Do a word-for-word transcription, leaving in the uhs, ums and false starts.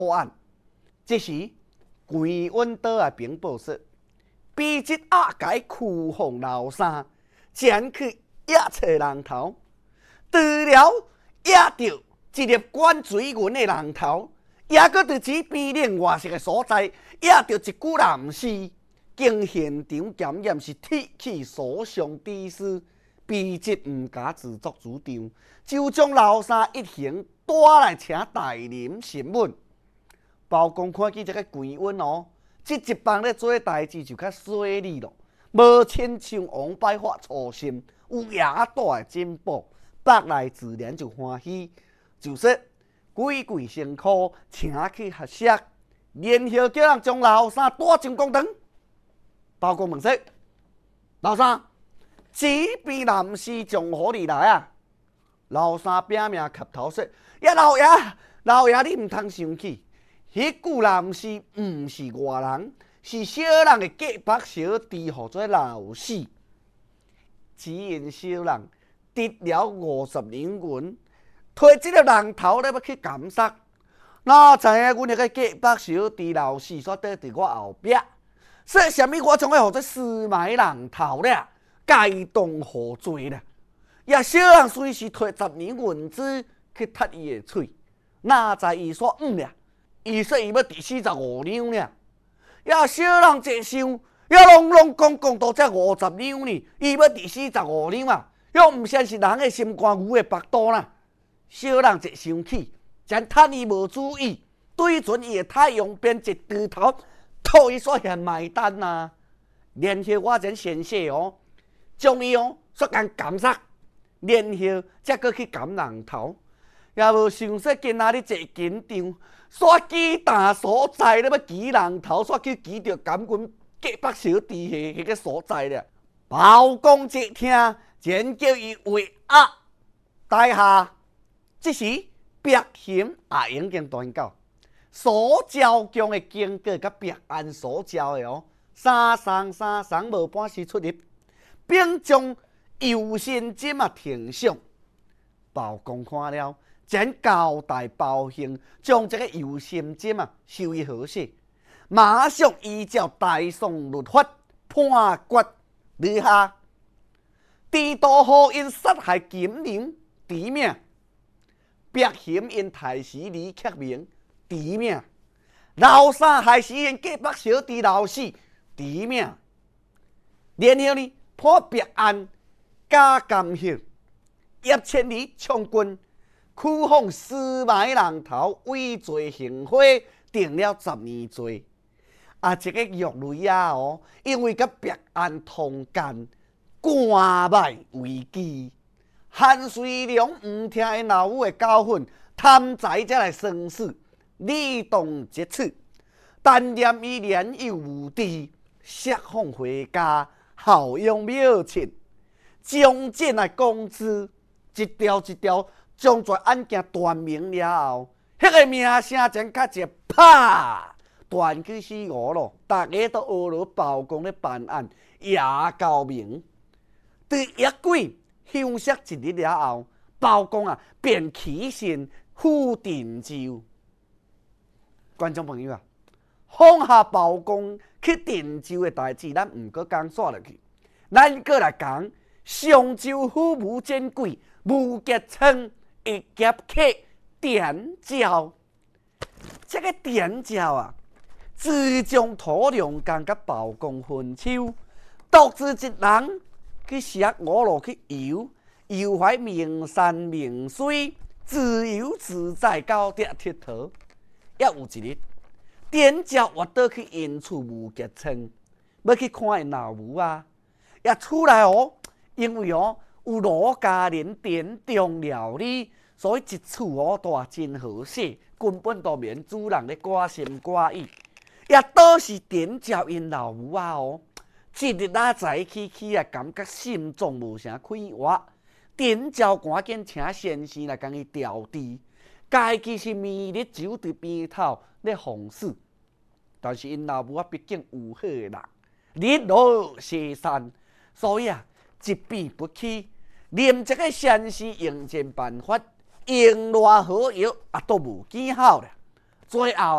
破案。这时，关稳倒来禀报说，比这阿改驱放老三，前去野找人头，除了野着一粒管水银的人头，也搁伫此边另外一个所在野着一具男尸。经现场检验是铁器所伤致死，比这毋敢自作主张，就将老三一行带来请大林审问。包公看见这个关稳哦，这一帮咧做代志就较水利咯，无亲像王拜发粗心，有野大的进步，北来自然就欢喜，就说鬼鬼辛苦，请去合适，联合叫人将老三带进公堂。包公问说：“老三，这边男尸从何里来啊？”老三拼命磕头说：“呀，老爷，老爷，你唔通生气，迄具男尸唔是外人，是小人的结拜小弟，号做老四。只因小人得了五十两银，推这个人头咧要去监杀，哪知影阮迄个结拜小弟老四煞倒伫我后壁。说什么？我将要号做私埋人头了，该当何罪了？也小人随时摕十年银子去踢伊的嘴，哪知伊说唔了？伊说伊要第四十五两了。也小人一想，也拢拢讲讲到这五十两呢，伊要第四十五两啊，又唔像是人的心肝牛的腹肚啦。小人一生气，将趁伊无注意，对准伊的太阳边一低头。托伊所嫌买单呐、啊，联合我前先生哦，将伊哦说共监杀，联合才搁去监人头，也无想说今仔日坐紧张，煞记大所在咧要举人头，煞去举着监军结拜小弟迄个所在咧。包公一听，前叫伊为啊，大下，这时白行也已经传到。所交强的经过，甲白案所交的哦，三双三双无半时出入，并将右心针啊停上。包公看了，前交代包兴将这个右心针啊收于何事，马上依照大宋律法判决立下，地道好因杀害金陵敌命，白行因太师李克明。敌命，老三害死因结拜小弟老四，敌命。然后呢，判白案加监刑，叶千里将军驱放私埋人头，畏罪行贿，定了十年罪。啊，这个玉雷啊哦，因为甲白案同干，官卖为基，韩遂良唔听因老母的教训，贪财才来生事。理当即此，但念伊年幼无知，释放回家，效用庙亲，将这来公之，一条一条将这案件断明了后，迄、那个名声真较一啪断去死我咯！大家都学了包公咧办案，也高明。对夜鬼休息一日了后，包公啊便起身赴定州。观众朋友啊，放下包公去定州的代志，咱唔搁讲煞落去，咱搁来讲上州府武监鬼武杰称一劫客点教。这个点教啊，自将土良工甲包公分手，独自一人去涉五路去游，游怀名山名水，自由自在，高调佚佗。也有一日，点教活倒去因厝武杰村，要去看因老母啊。也出来哦，因为哦有罗家人点中料理，所以一厝哦都也真和谐，根本都免主人咧挂心挂意。也倒是点教因老母啊哦，一日仔早起起啊，感觉心脏无啥快活，点教赶紧请先生来共伊调治。家己是暝日酒伫边头咧奉事，但是因老母啊，毕竟有好人，日落西山，所以啊，一笔不起，念这个先生用尽办法，用偌好药啊，都无见效了。最后